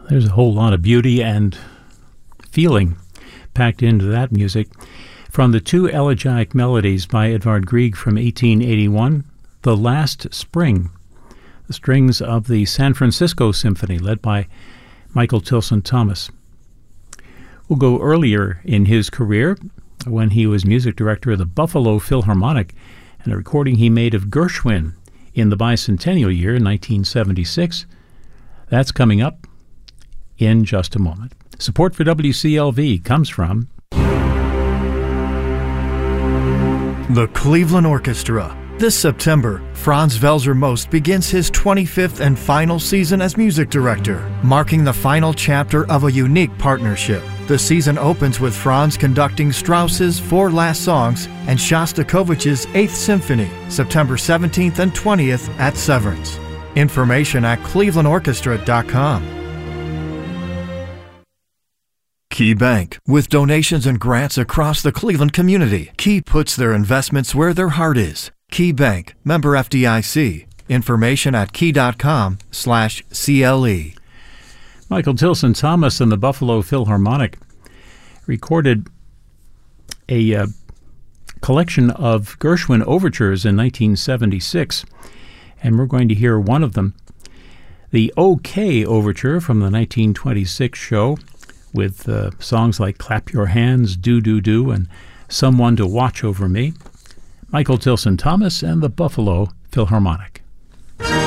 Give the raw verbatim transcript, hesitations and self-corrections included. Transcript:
There's a whole lot of beauty and feeling packed into that music. From the two elegiac melodies by Edvard Grieg from eighteen eighty-one, The Last Spring, the strings of the San Francisco Symphony led by Michael Tilson Thomas. We'll go earlier in his career when he was music director of the Buffalo Philharmonic, and a recording he made of Gershwin in the bicentennial year, nineteen seventy-six. That's coming up in just a moment. Support for W C L V comes from the Cleveland Orchestra. This September, Franz Welser Most begins his twenty-fifth and final season as music director, marking the final chapter of a unique partnership. The season opens with Franz conducting Strauss's Four Last Songs and Shostakovich's Eighth Symphony, September seventeenth and twentieth at Severance. Information at cleveland orchestra dot com. Key Bank. With donations and grants across the Cleveland community, Key puts their investments where their heart is. Key Bank, member F D I C. Information at key dot com slash C L E. Michael Tilson Thomas and the Buffalo Philharmonic recorded a uh, collection of Gershwin overtures in nineteen seventy-six, and we're going to hear one of them, the OK Overture from the nineteen twenty-six show, with uh, songs like Clap Your Hands, Do Do Do, and Someone to Watch Over Me. Michael Tilson Thomas and the Buffalo Philharmonic.